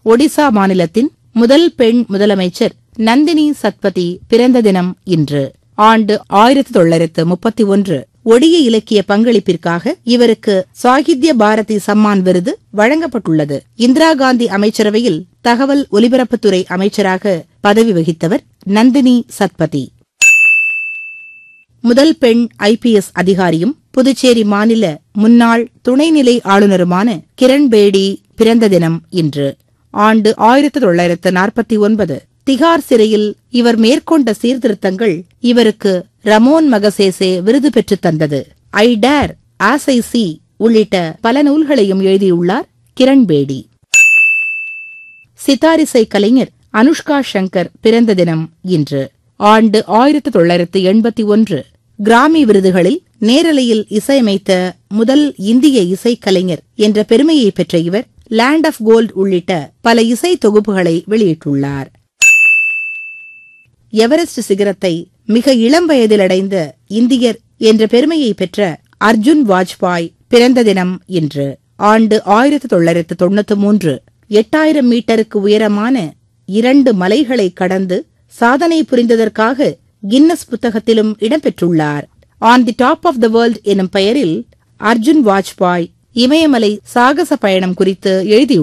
ஒடிசா மாநிலத்தின் முதல் பெண் முதலமைச்சர் நந்தினி சத்பதி பிறந்த தினம் இன்று. ஆண்டு 1931. ஒடிய இலக்கிய பங்களிப்பிற்காக இவருக்கு சாகித்ய பாரதி சம்மான் விருது வழங்கப்பட்டுள்ளது. இந்திரா காந்தி அமைச்சரவையில் தகவல் ஒலிபரப்புத்துறை அமைச்சராக பதவி வகித்தவர் நந்தினி சத்பதி. முதல் பெண் IPS அதிகாரியும் புதுச்சேரி மாநில முன்னாள் துணைநிலை ஆளுநருமான கிரண் பேடி பிறந்த தினம் இன்று. ஆண்டு 1949. திகார் சிறையில் இவர் மேற்கொண்ட சீர்திருத்தங்கள் இவருக்கு ரமோன் மகசேசே விருது பெற்றுத் தந்தது. ஐ டேர், ஆஸ் ஐ சி உள்ளிட்ட பல நூல்களையும் எழுதியுள்ளார் கிரண் பேடி. சித்தாரிசை கலைஞர் அனுஷ்கா ஷங்கர் பிறந்த தினம் இன்று. ஆண்டு 1981. கிராமி விருதுகளில் நேரலையில் இசையமைத்த முதல் இந்திய இசைக்கலைஞர் என்ற பெருமையை பெற்ற இவர் லேண்ட் ஆஃப் கோல்ட் உள்ளிட்ட பல இசை தொகுப்புகளை வெளியிட்டுள்ளார். எவரெஸ்ட் சிகரத்தை மிக இளம் வயதில் அடைந்த இந்தியர் என்ற பெருமையை பெற்ற அர்ஜுன் வாஜ்பாய் பிறந்த தினம் இன்று. ஆண்டு 1993. 8000 மீட்டருக்கு உயரமான 2 மலைகளை கடந்து சாதனை புரிந்ததற்காக கின்னஸ் புத்தகத்திலும் இடம்பெற்றுள்ளார். On the top of the world எனும் பெயரில் அர்ஜுன் வாஜ்பாய் இமயமலை சாகச பயணம் குறித்து எழுதியுள்ளார்.